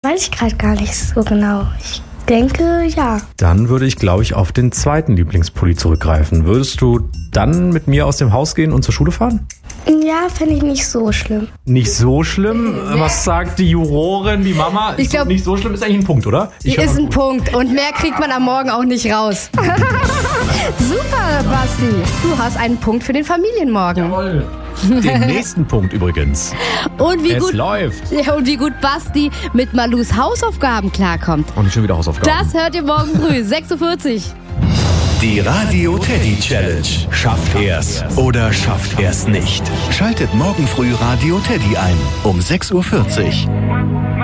Weiß ich gerade gar nicht so genau. Ich denke, ja. Dann würde ich, glaube ich, auf den zweiten Lieblingspulli zurückgreifen. Würdest du dann mit mir aus dem Haus gehen und zur Schule fahren? Ja, fände ich nicht so schlimm. Nicht so schlimm? Was sagt die Jurorin, die Mama? Ich glaube, nicht so schlimm ist eigentlich ein Punkt, oder? Ist ein Punkt. Und mehr kriegt man am Morgen auch nicht raus. Super, Basti. Du hast einen Punkt für den Familienmorgen. Jawohl. Den nächsten Punkt übrigens. Und wie Es gut, läuft. ja, und wie gut Basti mit Malus Hausaufgaben klarkommt. Und nicht schon wieder Hausaufgaben. Das hört ihr morgen früh, 6.40 Uhr. Die Radio Teddy Challenge. Schafft er's oder schafft er's nicht? Schaltet morgen früh Radio Teddy ein um 6.40 Uhr.